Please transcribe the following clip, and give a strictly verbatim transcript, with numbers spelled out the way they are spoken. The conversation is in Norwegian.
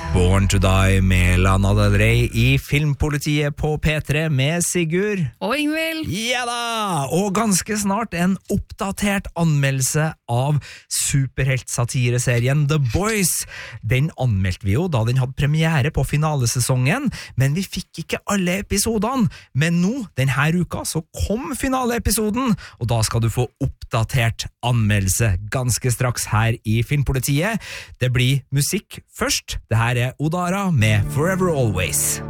Born to Die med Lana Del Rey i Filmpolitiet på P tre med Sigurd. Og Ingvild. Ja da! Og ganske snart en oppdatert anmeldelse av superheltsatireserien The Boys. Den anmeldte vi jo da den hadde premiere på finalesesongen, men vi fikk ikke alle episodene. Men nå, denne uka, så kom finaleepisoden, og da skal du få oppdatert anmeldelse ganske straks her i Filmpolitiet. Det blir musikk først. Det her er Odara med Forever Always.